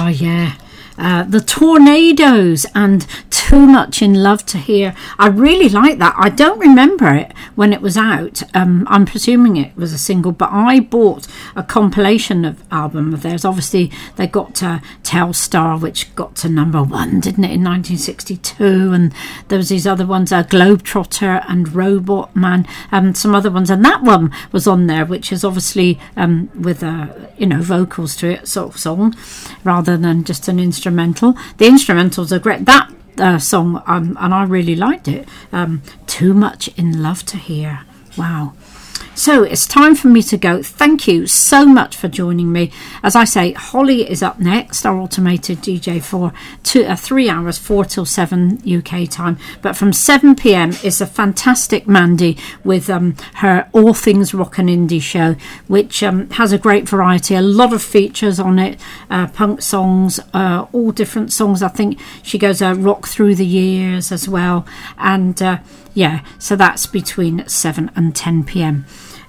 Oh, yeah. The Tornadoes and Too Much in Love to Hear. I really like that. I don't remember it when it was out. I'm presuming it was a single, but I bought a compilation album of theirs. Obviously, they got Telstar, which got to number 1, didn't it, in 1962? And there was these other ones, Globetrotter and Robot Man, and some other ones. And that one was on there, which is obviously with vocals to it, sort of song, rather than just an instrumental. The instrumentals are great. That song, and I really liked it. Too Much in Love to Hear. Wow. So it's time for me to go. Thank you so much for joining me. As I say, Holly is up next, our automated DJ for 3 hours, 4 till 7 UK time. But from 7 p.m. is a fantastic Mandy with her All Things Rock and Indie show, which has a great variety, a lot of features on it, punk songs, all different songs. I think she goes rock through the years as well. And so that's between 7 and 10 p.m.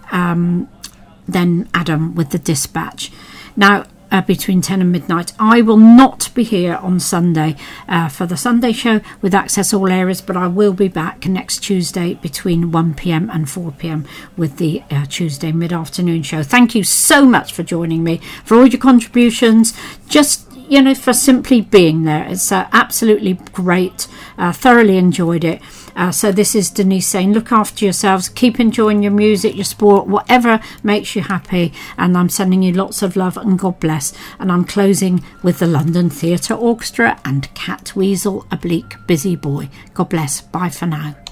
Then Adam with the Dispatch. Now, between 10 and midnight, I will not be here on Sunday for the Sunday show with Access All Areas, but I will be back next Tuesday between 1 p.m. and 4 p.m. with the Tuesday mid-afternoon show. Thank you so much for joining me, for all your contributions, just for simply being there. It's absolutely great. Thoroughly enjoyed it. So this is Denise saying, look after yourselves, keep enjoying your music, your sport, whatever makes you happy. And I'm sending you lots of love and God bless. And I'm closing with the London Theatre Orchestra and Cat Weasel, Oblique Busy Boy. God bless. Bye for now.